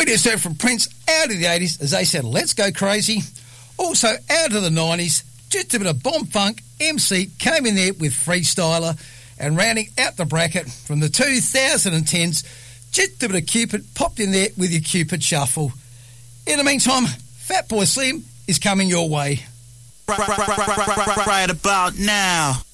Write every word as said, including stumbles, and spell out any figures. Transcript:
Previous heard from Prince out of the eighties as they said, let's go crazy. Also out of the nineties, just a bit of bomb funk, M C came in there with Freestyler, and rounding out the bracket from the two thousand tens, just a bit of Cupid popped in there with your Cupid Shuffle. In the meantime, Fatboy Slim is coming your way. Right, right, right, right, right, right, right about now.